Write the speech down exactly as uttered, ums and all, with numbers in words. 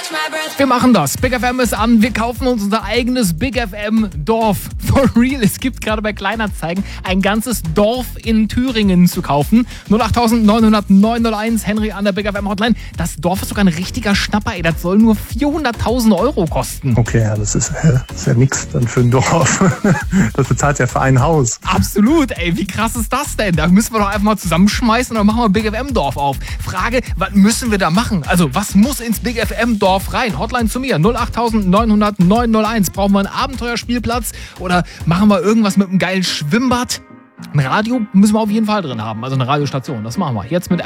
Wir machen das. Big F M ist an. Wir kaufen uns unser eigenes Big F M Dorf. For real. Es gibt gerade bei Kleinanzeigen ein ganzes Dorf in Thüringen zu kaufen. null acht neun null null neun null eins Henry an der Big F M Hotline. Das Dorf ist sogar ein richtiger Schnapper, ey. Das soll nur vierhunderttausend Euro kosten. Okay, ja, das ist, äh, das ist ja nix dann für ein Dorf. Das bezahlt ja für ein Haus. Absolut, ey. Wie krass ist das denn? Da müssen wir doch einfach mal zusammenschmeißen und dann machen wir Big F M Dorf auf. Frage, was müssen wir da machen? Also, was muss ins Big F M Dorf rein? Hotline zu mir, null acht neun null null neun null eins. Brauchen wir einen Abenteuerspielplatz oder machen wir irgendwas mit einem geilen Schwimmbad? Ein Radio müssen wir auf jeden Fall drin haben, also eine Radiostation. Das machen wir jetzt mit